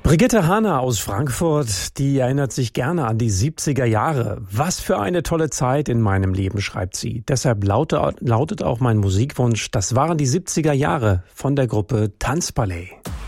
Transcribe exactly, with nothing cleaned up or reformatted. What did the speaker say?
Brigitte Hahner aus Frankfurt, die erinnert sich gerne an die siebziger Jahre. Was für eine tolle Zeit in meinem Leben, schreibt sie. Deshalb lautet, lautet auch mein Musikwunsch, das waren die siebziger Jahre von der Gruppe Tanzballett.